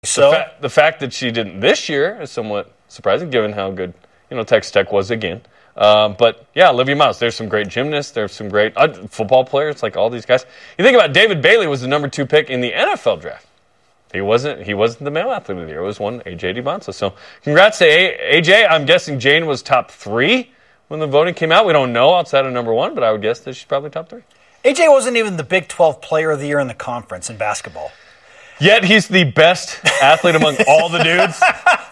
So the fact that she didn't this year is somewhat surprising, given how good Texas Tech was again. But yeah, Olivia Miles. There's some great gymnasts. There's some great football players, like all these guys. You think about David Bailey was the number 2 pick in the NFL draft. He wasn't the male athlete of the year. It was one AJ DiBonsa. So congrats to AJ. I'm guessing Jane was top 3 when the voting came out. We don't know outside of number 1, but I would guess that she's probably top 3. AJ wasn't even the Big 12 Player of the Year in the conference in basketball. Yet he's the best athlete among all the dudes.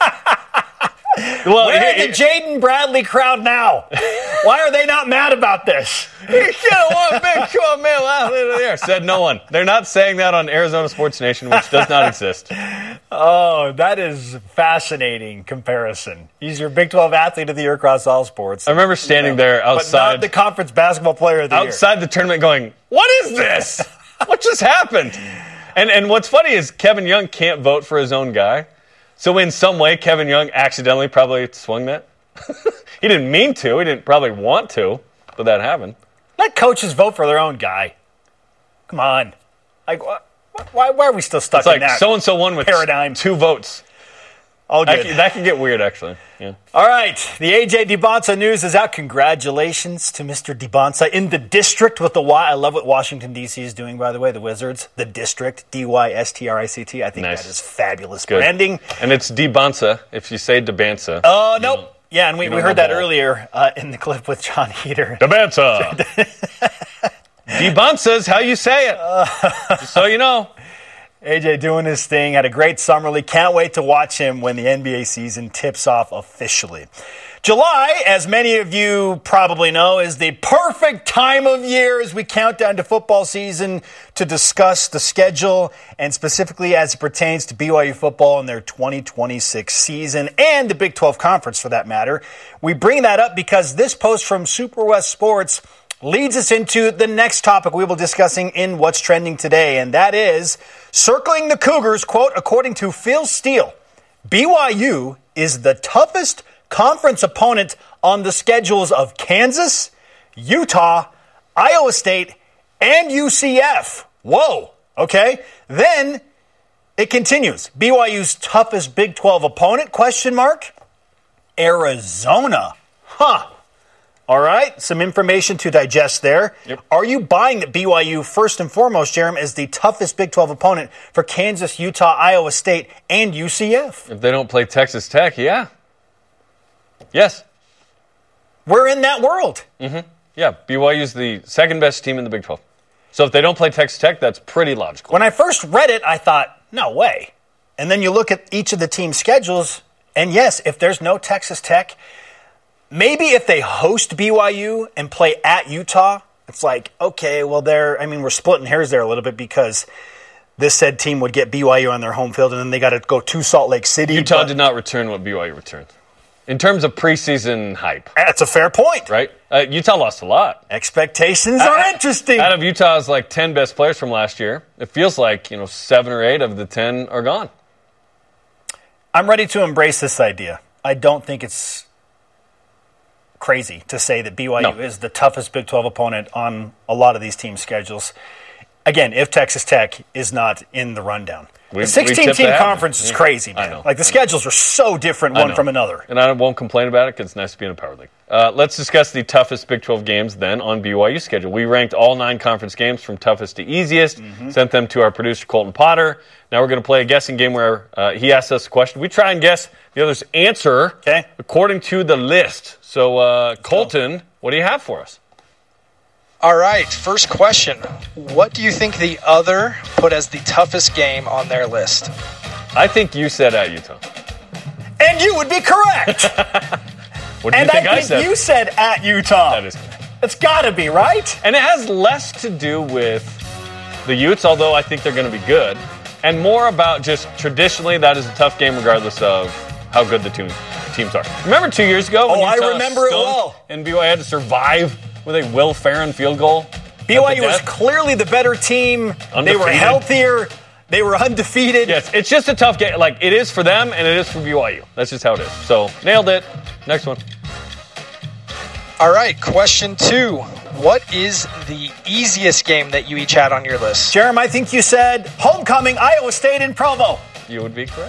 Well, where's the Jaden Bradley crowd now? Why are they not mad about this? He should have won Big 12 male athlete of the year. Said no one. They're not saying that on Arizona Sports Nation, which does not exist. Oh, that is fascinating comparison. He's your Big 12 athlete of the year across all sports. I remember standing there outside. But not the conference basketball player of the year. Outside the tournament going, what is this? What just happened? And what's funny is Kevin Young can't vote for his own guy. So in some way, Kevin Young accidentally probably swung that. He didn't mean to. He didn't probably want to, but that happened. Let coaches vote for their own guy. Come on. Like, why are we still stuck in that so-and-so won with paradigm? 2 votes. All good. That can get weird, actually. Yeah. All right. The A.J. DiBonsa news is out. Congratulations to Mr. DiBonsa in the district with the Y. I love what Washington, D.C. is doing, by the way, the Wizards. The district, D-Y-S-T-R-I-C-T. I think nice. That is fabulous branding. And it's DiBonsa if you say DeBansa. Oh, nope. Yeah, and we heard that earlier in the clip with John Heater. DeBansa. DiBonsa is how you say it. Just so you know. AJ doing his thing, had a great summer league. Can't wait to watch him when the NBA season tips off officially. July, as many of you probably know, is the perfect time of year as we count down to football season to discuss the schedule and specifically as it pertains to BYU football in their 2026 season and the Big 12 Conference for that matter. We bring that up because this post from Super West Sports leads us into the next topic we will be discussing in What's Trending Today, and that is circling the Cougars, quote, according to Phil Steele, BYU is the toughest conference opponent on the schedules of Kansas, Utah, Iowa State, and UCF. Whoa, okay. Then it continues. BYU's toughest Big 12 opponent, question mark, Arizona. Huh. All right, some information to digest there. Yep. Are you buying that BYU, first and foremost, Jerem, is the toughest Big 12 opponent for Kansas, Utah, Iowa State, and UCF? If they don't play Texas Tech, yeah. Yes. We're in that world. Mm-hmm. Yeah, BYU is the second best team in the Big 12. So if they don't play Texas Tech, that's pretty logical. When I first read it, I thought, no way. And then you look at each of the team schedules, and yes, if there's no Texas Tech, maybe if they host BYU and play at Utah, it's like, okay, well, we're splitting hairs there a little bit because this said team would get BYU on their home field, and then they got to go to Salt Lake City. Utah did not return what BYU returned. In terms of preseason hype. That's a fair point. Right? Utah lost a lot. Expectations are interesting. Out of Utah's 10 best players from last year, it feels like 7 or 8 of the 10 are gone. I'm ready to embrace this idea. I don't think it's crazy to say that BYU is the toughest Big 12 opponent on a lot of these team schedules. Again, if Texas Tech is not in the rundown. The 16-team conference is crazy, man. I know. The schedules are so different one from another. And I won't complain about it because it's nice to be in a power league. Let's discuss the toughest Big 12 games then on BYU's schedule. We ranked all 9 conference games from toughest to easiest, sent them to our producer, Colton Potter. Now we're going to play a guessing game where he asks us a question. We try and guess the other's answer according to the list. So, Colton, what do you have for us? All right, first question. What do you think the other put as the toughest game on their list? I think you said at Utah. And you would be correct. What do you think I said? You said at Utah. That is correct. It's got to be, right? And it has less to do with the Utes, although I think they're going to be good, and more about just traditionally that is a tough game regardless of how good the two teams are. Remember 2 years ago when Utah I remember it well. And BYU had to survive with a Will Farron field goal? BYU was clearly the better team. Undefeated. They were healthier. They were undefeated. Yes, it's just a tough game. It is for them and it is for BYU. That's just how it is. So, nailed it. Next one. All right, question 2. What is the easiest game that you each had on your list? Jerem, I think you said homecoming, Iowa State in Provo. you would be correct.